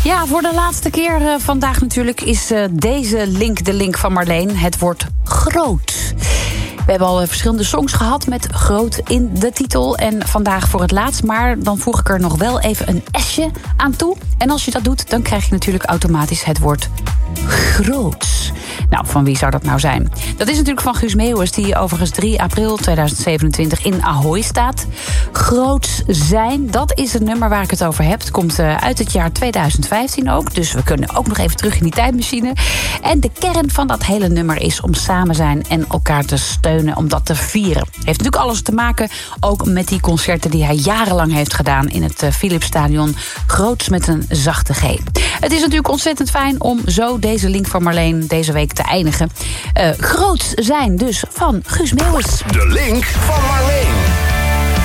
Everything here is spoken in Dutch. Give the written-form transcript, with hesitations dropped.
Ja, voor de laatste keer vandaag natuurlijk is deze link de link van Marleen. Het wordt groot. We hebben al verschillende songs gehad met groot in de titel. En vandaag voor het laatst, maar dan voeg ik er nog wel even een S'je aan toe. En als je dat doet, dan krijg je natuurlijk automatisch het woord groots. Nou, van wie zou dat nou zijn? Dat is natuurlijk van Guus Meeuwis, die overigens 3 april 2027 in Ahoy staat. Groots zijn, dat is het nummer waar ik het over heb. Het komt uit het jaar 2015 ook, dus we kunnen ook nog even terug in die tijdmachine. En de kern van dat hele nummer is om samen zijn en elkaar te steunen, om dat te vieren. Heeft natuurlijk alles te maken ook met die concerten die hij jarenlang heeft gedaan in het Philipsstadion. Groots met een zachte G. Het is natuurlijk ontzettend fijn om zo deze link van Marleen deze week te eindigen. Groots zijn dus van Guus Meeuwis. De link van Marleen.